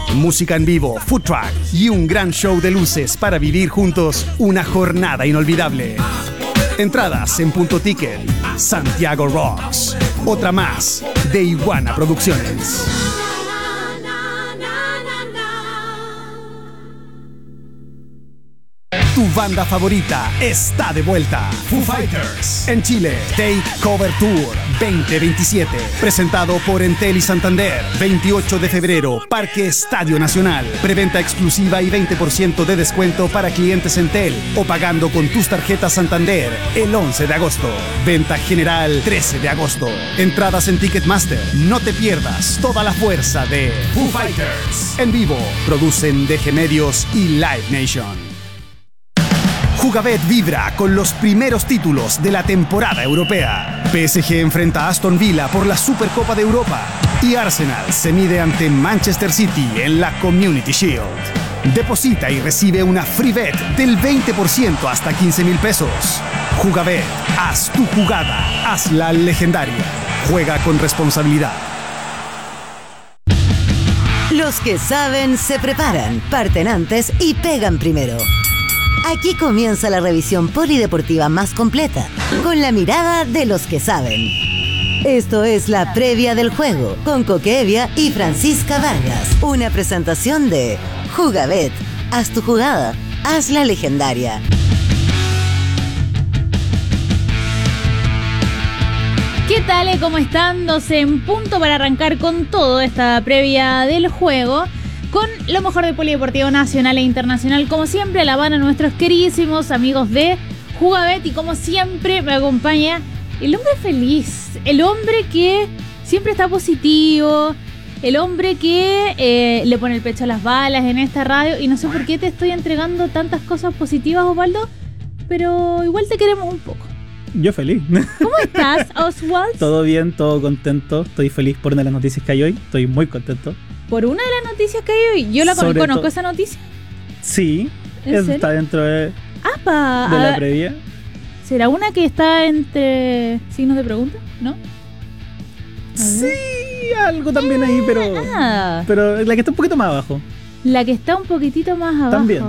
música en vivo, food truck y un gran show de luces para vivir juntos una jornada inolvidable. Entradas en Punto Ticket. Santiago Rocks. Otra más de Iguana Producciones. Tu banda favorita está de vuelta. Foo Fighters en Chile. Take Cover Tour 2027. Presentado por Entel y Santander. 28 de febrero, Parque Estadio Nacional. Preventa exclusiva y 20% de descuento para clientes Entel o pagando con tus tarjetas Santander el 11 de agosto. Venta general 13 de agosto. Entradas en Ticketmaster. No te pierdas toda la fuerza de Foo Fighters. En vivo, producen DG Medios y Live Nation. Jugabet vibra con los primeros títulos de la temporada europea. PSG enfrenta a Aston Villa por la Supercopa de Europa y Arsenal se mide ante Manchester City en la Community Shield. Deposita y recibe una free bet del 20% hasta 15,000 pesos. Jugabet, haz tu jugada, hazla legendaria. Juega con responsabilidad. Los que saben se preparan, parten antes y pegan primero. Aquí comienza la revisión polideportiva más completa, con la mirada de los que saben. Esto es la previa del juego, con Coque Evia y Francisca Vargas. Una presentación de Jugabet. Haz tu jugada, hazla legendaria. ¿Qué tal? ¿Cómo están? 12 en punto para arrancar con todo esta previa del juego. Con lo mejor de polideportivo nacional e internacional. Como siempre, la van a nuestros queridísimos amigos de Jugabet. Y como siempre, me acompaña el hombre feliz. El hombre que siempre está positivo. El hombre que le pone el pecho a las balas en esta radio. Y no sé por qué te estoy entregando tantas cosas positivas, Osvaldo. Pero igual te queremos un poco. Yo feliz. ¿Cómo estás, Oswald? Todo bien, todo contento. Estoy feliz por una de las noticias que hay hoy. Estoy muy contento. Por una de las noticias que hay hoy. Yo la conozco esa noticia. Sí, está dentro de la previa. ¿Será una que está entre signos de pregunta? ¿No? Sí, algo también ahí, pero la que está un poquito más abajo. La que está un poquitito más abajo. También.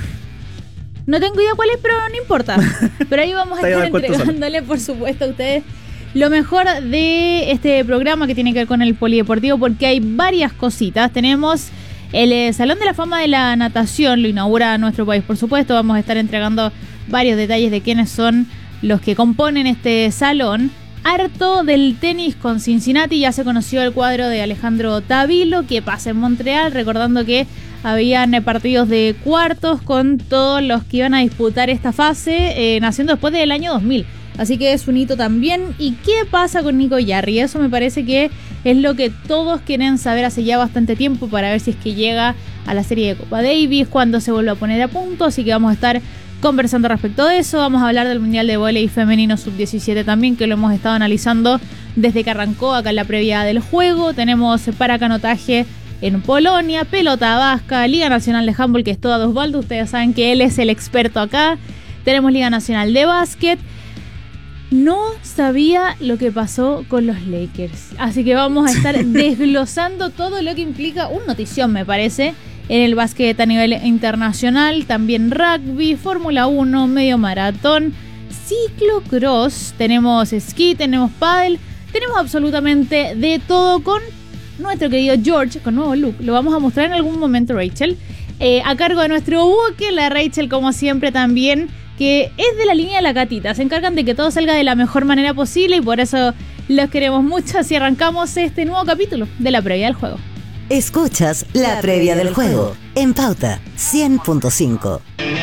No tengo idea cuál es, pero no importa. Pero ahí vamos a estar entregándole, por supuesto, a ustedes lo mejor de este programa que tiene que ver con el polideportivo, porque hay varias cositas. Tenemos el Salón de la Fama de la Natación, lo inaugura nuestro país, por supuesto. Vamos a estar entregando varios detalles de quiénes son los que componen este salón. Harto del tenis con Cincinnati, ya se conoció el cuadro de Alejandro Tavilo, que pasa en Montreal, recordando que habían partidos de cuartos con todos los que iban a disputar esta fase, naciendo después del año 2000. Así que es un hito también. ¿Y qué pasa con Nico Yarri? Eso me parece que es lo que todos quieren saber hace ya bastante tiempo, para ver si es que llega a la serie de Copa Davis, cuándo se vuelve a poner a punto. Así que vamos a estar conversando respecto de eso. Vamos a hablar del Mundial de Vóley Femenino Sub-17 también, que lo hemos estado analizando desde que arrancó acá en la previa del juego. Tenemos paracanotaje en Polonia, pelota vasca, Liga Nacional de Handball, que es toda de Osvaldo. Ustedes saben que él es el experto acá. Tenemos Liga Nacional de Básquet. No sabía lo que pasó con los Lakers, así que vamos a estar desglosando todo lo que implica un notición, me parece, en el básquet a nivel internacional. También rugby, Fórmula 1, medio maratón, ciclocross, tenemos esquí, tenemos pádel, tenemos absolutamente de todo con nuestro querido George, con nuevo look. Lo vamos a mostrar en algún momento, Rachel, a cargo de nuestro buque, la Rachel, como siempre, también, que es de la línea de la Catita. Se encargan de que todo salga de la mejor manera posible y por eso los queremos mucho. Así arrancamos este nuevo capítulo de la previa del juego. Escuchas la previa del juego en Pauta 100.5.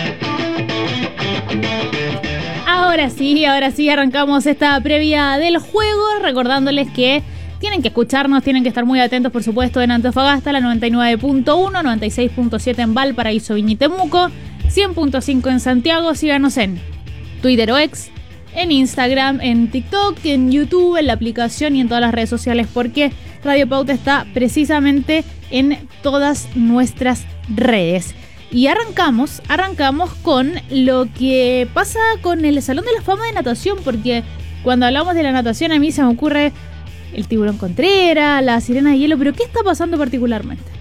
Ahora sí, arrancamos esta previa del juego, recordándoles que tienen que escucharnos, tienen que estar muy atentos, por supuesto, en Antofagasta, la 99.1, 96.7 en Valparaíso, Viña y Temuco, 100.5 en Santiago. Síganos en Twitter o X, en Instagram, en TikTok, en YouTube, en la aplicación y en todas las redes sociales, porque Radio Pauta está precisamente en todas nuestras redes. Y arrancamos con lo que pasa con el Salón de la Fama de Natación, porque cuando hablamos de la natación a mí se me ocurre el Tiburón Contreras, la Sirena de Hielo, pero ¿qué está pasando particularmente?